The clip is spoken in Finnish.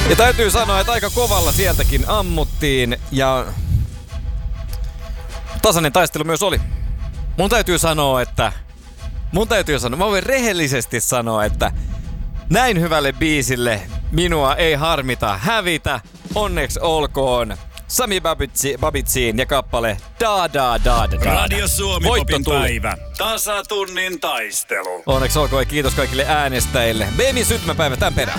Ja täytyy sanoa, että aika kovalla sieltäkin ammuttiin ja tasainen taistelu myös oli. Mun täytyy sanoa, mä voin rehellisesti sanoa, että näin hyvälle biisille minua ei harmita hävitä. Onneksi olkoon Sami Babitsiin ja kappale Da Da Da Da. Radio Suomi Popin päivä. Tasatunnin taistelu. Onneksi olkoon ja kiitos kaikille äänestäjille. Beemin syntymäpäivä tämän perään.